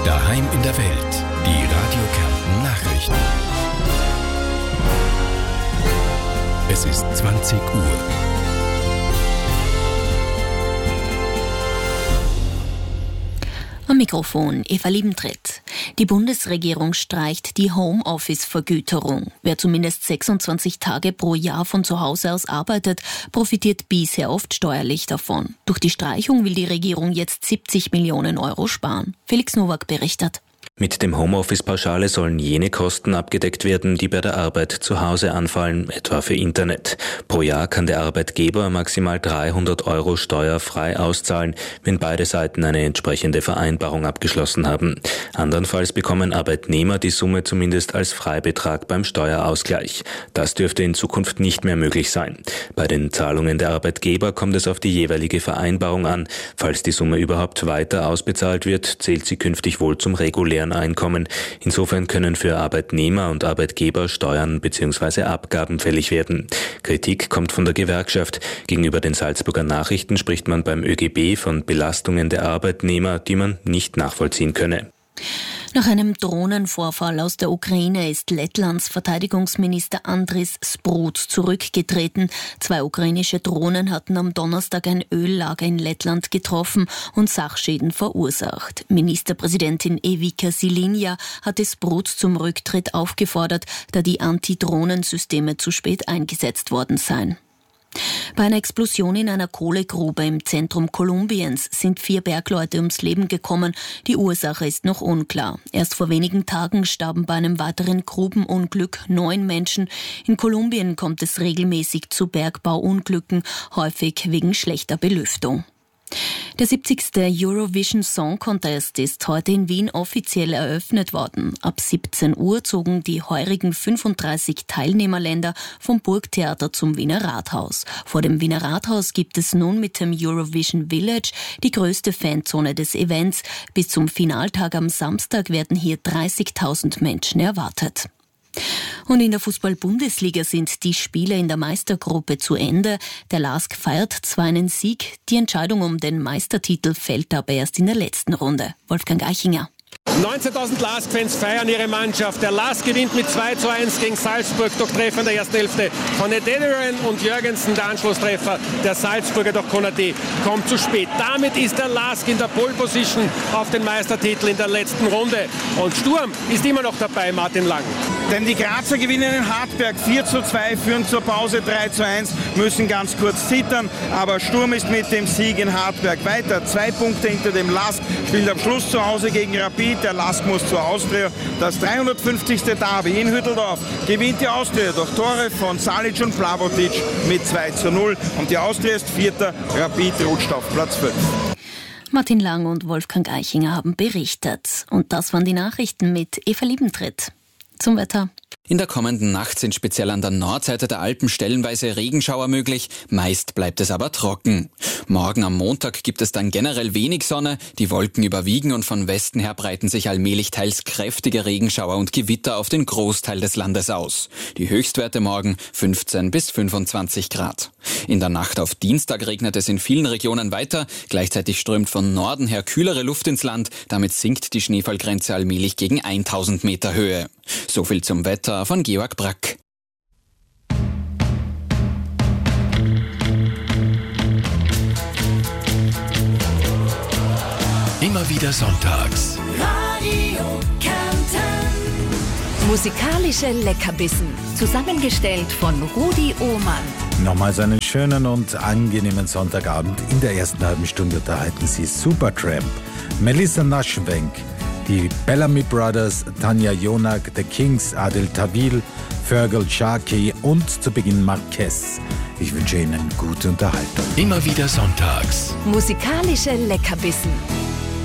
Daheim in der Welt. Die Radio Kärnten Nachrichten. Es ist 20 Uhr. Am Mikrofon Eva Liebentritt. Die Bundesregierung streicht die Homeoffice-Vergüterung. Wer zumindest 26 Tage pro Jahr von zu Hause aus arbeitet, profitiert bisher oft steuerlich davon. Durch die Streichung will die Regierung jetzt 70 Millionen Euro sparen. Felix Nowak berichtet. Mit dem Homeoffice-Pauschale sollen jene Kosten abgedeckt werden, die bei der Arbeit zu Hause anfallen, etwa für Internet. Pro Jahr kann der Arbeitgeber maximal 300 Euro steuerfrei auszahlen, wenn beide Seiten eine entsprechende Vereinbarung abgeschlossen haben. Andernfalls bekommen Arbeitnehmer die Summe zumindest als Freibetrag beim Steuerausgleich. Das dürfte in Zukunft nicht mehr möglich sein. Bei den Zahlungen der Arbeitgeber kommt es auf die jeweilige Vereinbarung an. Falls die Summe überhaupt weiter ausbezahlt wird, zählt sie künftig wohl zum regulären Einkommen. Insofern können für Arbeitnehmer und Arbeitgeber Steuern bzw. Abgaben fällig werden. Kritik kommt von der Gewerkschaft. Gegenüber den Salzburger Nachrichten spricht man beim ÖGB von Belastungen der Arbeitnehmer, die man nicht nachvollziehen könne. Nach einem Drohnenvorfall aus der Ukraine ist Lettlands Verteidigungsminister Andris Sprut zurückgetreten. 2 ukrainische Drohnen hatten am Donnerstag ein Öllager in Lettland getroffen und Sachschäden verursacht. Ministerpräsidentin Evika Silinja hatte Sprut zum Rücktritt aufgefordert, da die Antidrohnensysteme zu spät eingesetzt worden seien. Bei einer Explosion in einer Kohlegrube im Zentrum Kolumbiens sind 4 Bergleute ums Leben gekommen. Die Ursache ist noch unklar. Erst vor wenigen Tagen starben bei einem weiteren Grubenunglück 9 Menschen. In Kolumbien kommt es regelmäßig zu Bergbauunglücken, häufig wegen schlechter Belüftung. Der 70. Eurovision Song Contest ist heute in Wien offiziell eröffnet worden. Ab 17 Uhr zogen die heurigen 35 Teilnehmerländer vom Burgtheater zum Wiener Rathaus. Vor dem Wiener Rathaus gibt es nun mit dem Eurovision Village die größte Fanzone des Events. Bis zum Finaltag am Samstag werden hier 30.000 Menschen erwartet. Und in der Fußball-Bundesliga sind die Spiele in der Meistergruppe zu Ende. Der LASK feiert zwar einen Sieg, die Entscheidung um den Meistertitel fällt aber erst in der letzten Runde. Wolfgang Eichinger. 19.000 LASK-Fans feiern ihre Mannschaft. Der LASK gewinnt mit 2:1 gegen Salzburg durch Treffer in der ersten Hälfte von Edederan und Jürgensen. Der Anschlusstreffer der Salzburger durch Konaté kommt zu spät. Damit ist der LASK in der Pole-Position auf den Meistertitel in der letzten Runde. Und Sturm ist immer noch dabei, Martin Lang. Denn die Grazer gewinnen in Hartberg 4:2, führen zur Pause 3:1, müssen ganz kurz zittern. Aber Sturm ist mit dem Sieg in Hartberg weiter. 2 Punkte hinter dem LASK, spielt am Schluss zu Hause gegen Rapid. Der LASK muss zur Austria. Das 350. Derby in Hütteldorf gewinnt die Austria durch Tore von Salic und Plavotic mit 2:0. Und die Austria ist Vierter, Rapid rutscht auf Platz 5. Martin Lang und Wolfgang Eichinger haben berichtet. Und das waren die Nachrichten mit Eva Liebentritt. Zum Wetter. In der kommenden Nacht sind speziell an der Nordseite der Alpen stellenweise Regenschauer möglich, meist bleibt es aber trocken. Morgen am Montag gibt es dann generell wenig Sonne, die Wolken überwiegen und von Westen her breiten sich allmählich teils kräftige Regenschauer und Gewitter auf den Großteil des Landes aus. Die Höchstwerte morgen 15 bis 25 Grad. In der Nacht auf Dienstag regnet es in vielen Regionen weiter, gleichzeitig strömt von Norden her kühlere Luft ins Land, damit sinkt die Schneefallgrenze allmählich gegen 1000 Meter Höhe. So viel zum Wetter von Georg Brack. Immer wieder sonntags. Radio Kärnten. Musikalische Leckerbissen. Zusammengestellt von Rudi Ohmann. Nochmals einen schönen und angenehmen Sonntagabend. In der ersten halben Stunde unterhalten Sie Supertramp, Melissa Naschwenk, die Bellamy Brothers, Tanja Jonak, The Kings, Adel Tawil, Fergal Sharkey und zu Beginn Marquez. Ich wünsche Ihnen gute Unterhaltung. Immer wieder sonntags. Musikalische Leckerbissen.